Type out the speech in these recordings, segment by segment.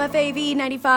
FAV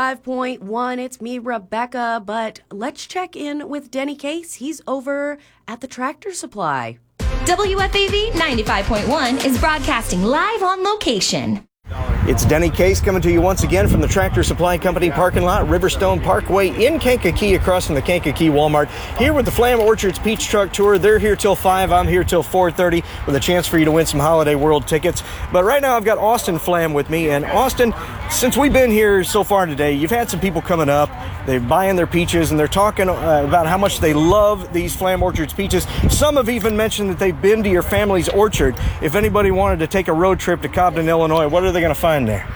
95.1, it's me, Rebecca, but let's check in with Denny Case. He's over at the Tractor Supply. WFAV 95.1 is broadcasting live on location. It's Denny Case coming to you once again from the Tractor Supply Company parking lot, Riverstone Parkway in Kankakee, across from the Kankakee Walmart. Here with the Flam Orchards Peach Truck Tour. They're here till 5. I'm here till 4:30 with a chance for you to win some Holiday World tickets. But right now I've got Austin Flam with me. And Austin, since we've been here so far today, you've had some people coming up. They're buying their peaches and they're talking about how much they love these Flam Orchards peaches. Some have even mentioned that they've been to your family's orchard. If anybody wanted to take a road trip to Cobden, Illinois, what are they going to find there?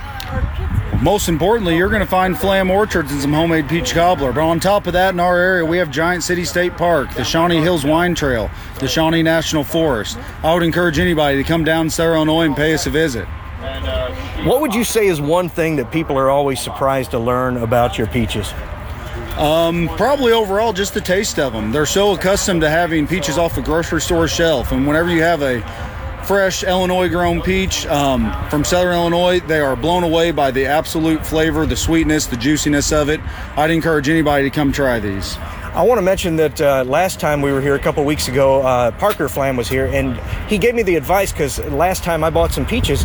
Most importantly, you're going to find Flam Orchards and some homemade peach cobbler. But on top of that, in our area, we have Giant City State Park, the Shawnee Hills Wine Trail, the Shawnee National Forest. I would encourage anybody to come down to Southern Illinois and pay us a visit. What would you say is one thing that people are always surprised to learn about your peaches? Probably overall just the taste of them. They're so accustomed to having peaches off a grocery store shelf, and whenever you have a fresh Illinois grown peach from Southern Illinois, they are blown away by the absolute flavor, the sweetness, the juiciness of it. I'd encourage anybody to come try these. I want to mention that last time we were here a couple weeks ago, Parker Flam was here, and he gave me the advice because last time I bought some peaches,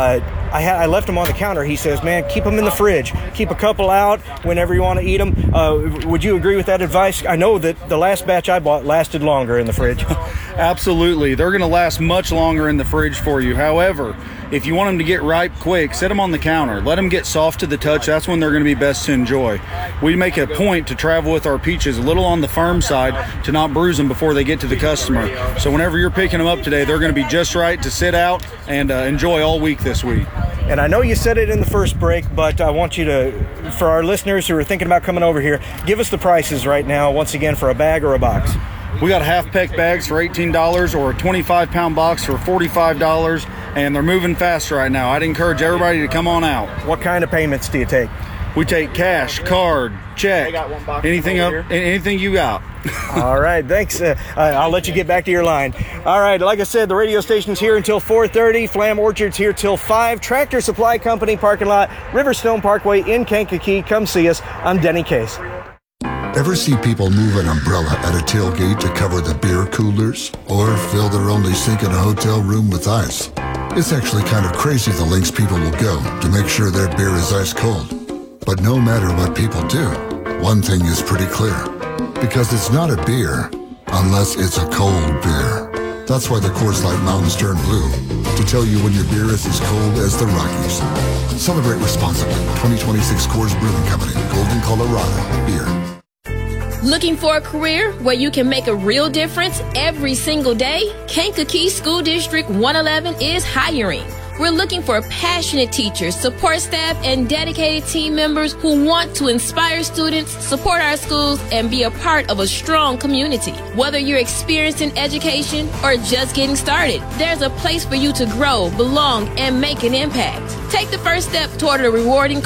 I left them on the counter. He says, man, keep them in the fridge. Keep a couple out whenever you want to eat them. Would you agree with that advice? I know that the last batch I bought lasted longer in the fridge. Absolutely. They're going to last much longer in the fridge for you. However, if you want them to get ripe quick, set them on the counter. Let them get soft to the touch. That's when they're going to be best to enjoy. We make a point to travel with our peaches a little on the firm side to not bruise them before they get to the customer. So whenever you're picking them up today, they're going to be just right to sit out and enjoy all week this week. And I know you said it in the first break, but I want you to, for our listeners who are thinking about coming over here, give us the prices right now, once again, for a bag or a box. We got half-peck bags for $18 or a 25-pound box for $45, and they're moving fast right now. I'd encourage everybody to come on out. What kind of payments do you take? We take cash, card, check, anything you got. All right, thanks. I'll let you get back to your line. All right, like I said, the radio station's here until 4:30. Flam Orchards here till 5. Tractor Supply Company parking lot, Riverstone Parkway in Kankakee. Come see us. I'm Denny Case. Ever see people move an umbrella at a tailgate to cover the beer coolers? Or fill their only sink in a hotel room with ice? It's actually kind of crazy the lengths people will go to make sure their beer is ice cold. But no matter what people do, one thing is pretty clear. Because it's not a beer unless it's a cold beer. That's why the Coors Light Mountains turn blue, to tell you when your beer is as cold as the Rockies. Celebrate responsibly. 2026 Coors Brewing Company, Golden, Colorado. Beer. Looking for a career where you can make a real difference every single day? Kankakee School District 111 is hiring. We're looking for passionate teachers, support staff, and dedicated team members who want to inspire students, support our schools, and be a part of a strong community. Whether you're experienced in education or just getting started, there's a place for you to grow, belong, and make an impact. Take the first step toward a rewarding